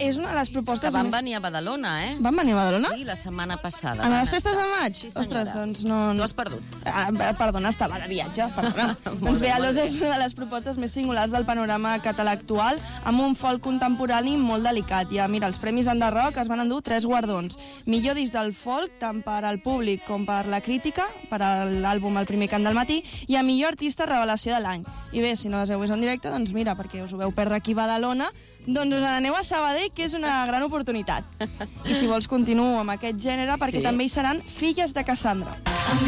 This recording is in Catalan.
és una de les propostes que van venir a Badalona, Van venir a Badalona? Sí, la setmana passada. En les festes de maig? Sí, senyora. Ostres, doncs no... Tu has perdut. Perdona, estava de viatge, perdona. Doncs bé, Alós és una de les propostes més singulars del panorama català actual, amb un folk contemporani molt delicat. I mira, els Premis Enderrock es van endur 3 guardons. Millor disc del folk, tant per al públic com per la crítica, per a l'àlbum El primer cant del matí, i a millor artista revelació de l'any. I bé, si no les heu vist en directe, doncs mira, perquè us ho veu perdre aquí a Badalona, doncs us n'aneu a Sabadell, que és una gran oportunitat. I si vols continuo amb aquest gènere, perquè també hi seran Filles de Cassandra.